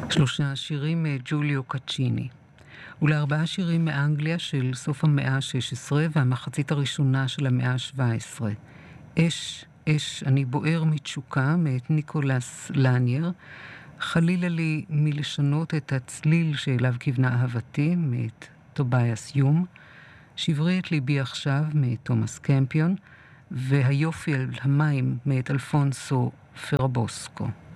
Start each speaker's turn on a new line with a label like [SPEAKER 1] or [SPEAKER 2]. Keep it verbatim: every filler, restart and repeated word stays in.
[SPEAKER 1] שלושה שירים מג'וליו קצ'יני, ולארבעה שירים מאנגליה של סוף המאה ה-שש עשרה והמחצית הראשונה של המאה ה-שבע עשרה. אש, אש, אני בוער מתשוקה, מאת ניקולס לנייר. חלילה לי מלשנות את הצליל שאליו כיוונה אהבתי, מאת טובייס יום. שברי את ליבי עכשיו, מאת תומאס קמפיון. והיופי על המים, מאת אלפונסו פרבוסקו.